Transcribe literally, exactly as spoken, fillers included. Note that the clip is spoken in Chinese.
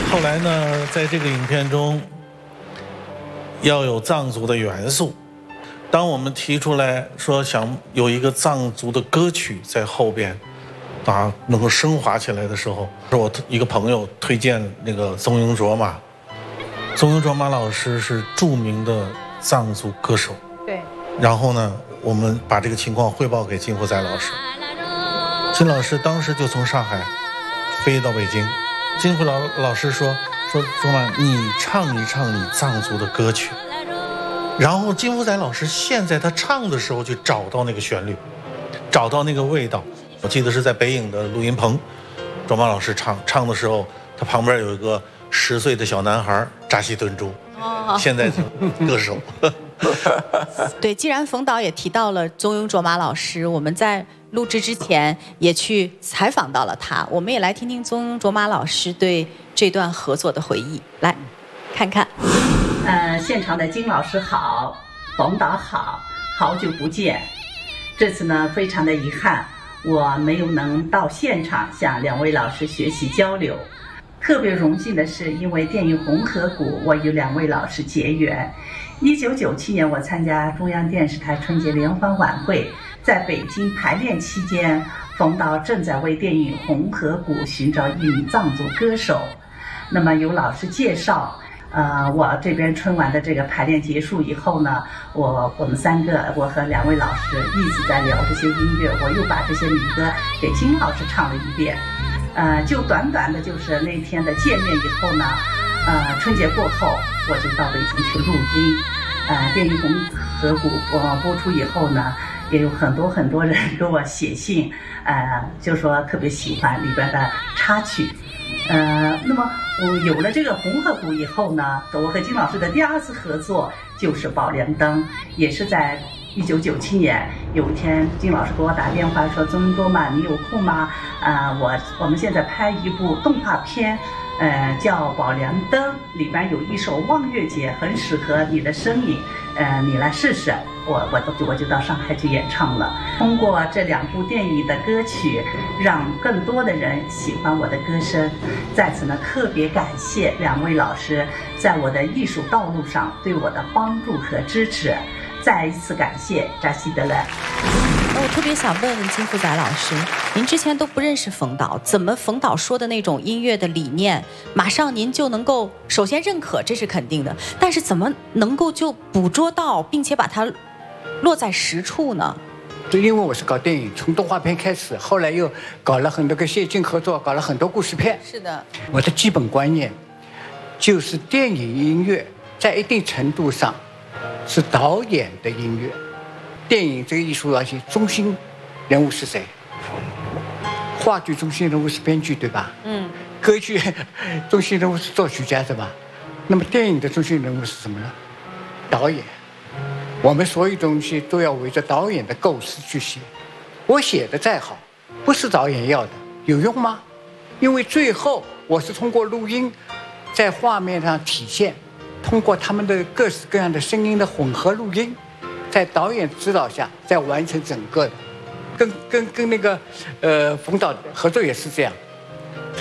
后来呢，在这个影片中要有藏族的元素。当我们提出来说想有一个藏族的歌曲在后边，啊，能够升华起来的时候，是我一个朋友推荐那个宗雍卓玛。宗雍卓玛老师是著名的藏族歌手。 对。 然后呢，我们把这个情况汇报给金福仔老师。金老师当时就从上海飞到北京。金福老老师说说卓玛，你唱一唱你藏族的歌曲。然后金福仔老师现在他唱的时候就找到那个旋律，找到那个味道。我记得是在北影的录音棚，卓玛老师唱唱的时候，他旁边有一个十岁的小男孩扎西顿珠，哦、现在的歌手。 对，既然冯导也提到了宗雍卓玛老师，我们在录制之前也去采访到了他，我们也来听听宗雍卓玛老师对这段合作的回忆，来看看。 呃，现场的金老师好，冯导好，好久不见。这次呢，非常的遗憾，我没有能到现场向两位老师学习交流。特别荣幸的是，因为电影《红河谷》，我与两位老师结缘。一九九七年，我参加中央电视台春节联欢晚会，在北京排练期间，冯导正在为电影《红河谷》寻找一名藏族歌手。那么有老师介绍，呃，我这边春晚的这个排练结束以后呢，我我们三个，我和两位老师一直在聊这些音乐，我又把这些民歌给金老师唱了一遍。呃，就短短的就是那天的见面以后呢，呃，春节过后我就到北京去录音。呃，电影《红河谷》我播出以后呢，也有很多很多人给我写信，呃，就说特别喜欢里边的插曲。呃，那么我有了这个《红河谷》以后呢，我和金老师的第二次合作就是《宝莲灯》，也是在一九九七年，有一天金老师给我打电话说：“宗雍卓玛，你有空吗？啊、呃，我我们现在拍一部动画片，呃，叫《宝莲灯》，里边有一首《望月节》，很适合你的声音，呃，你来试试。”我我我就我就到上海去演唱了。通过这两部电影的歌曲，让更多的人喜欢我的歌声。在此呢，特别感谢两位老师在我的艺术道路上对我的帮助和支持。再一次感谢扎西德勒。 我特别想问问金福仔老师，您之前都不认识冯导，怎么冯导说的那种音乐的理念，马上您就能够首先认可，这是肯定的，但是怎么能够就捕捉到，并且把它落在实处呢？ 就因为我是搞电影，从动画片开始，后来又搞了很多跟谢晋合作，搞了很多故事片。 是的， 我的基本观念就是电影音乐在一定程度上是导演的音乐。电影这个艺术东西，中心人物是谁？话剧中心人物是编剧，对吧？嗯。歌剧中心人物是作曲家，对吧？那么电影的中心人物是什么呢？导演。我们所有东西都要围着导演的构思去写。我写的再好，不是导演要的，有用吗？因为最后我是通过录音，在画面上体现，通过他们的各式各样的声音的混合录音，在导演指导下再完成整个的。跟跟跟那个呃冯导合作也是这样。